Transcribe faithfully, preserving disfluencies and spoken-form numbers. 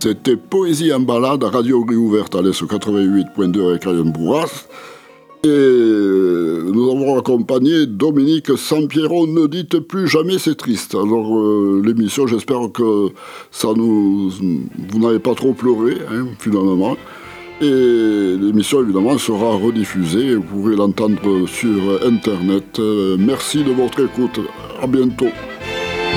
C'était Poésie en balade à Radio Grille Ouverte à l'Est quatre-vingt-huit point deux avec Ariane Bourras. Et nous avons accompagné Dominique Sampiero, ne dites plus jamais c'est triste. Alors euh, l'émission, j'espère que ça nous, vous n'avez pas trop pleuré, hein, finalement. Et l'émission, évidemment, sera rediffusée. Vous pourrez l'entendre sur Internet. Euh, merci de votre écoute. À bientôt.